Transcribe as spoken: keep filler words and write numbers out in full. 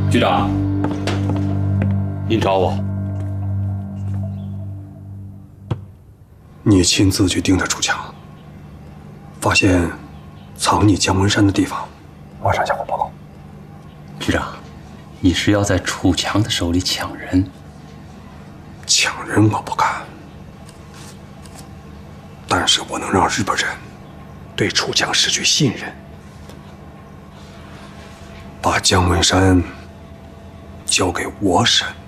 局长，您找我？ 你亲自去盯着楚强，发现藏匿姜文山的地方，马上向我报告。 局长，你是要在楚强的手里抢人？ 抢人我不干，但是我能让日本人对楚强失去信任，把姜文山交给我审。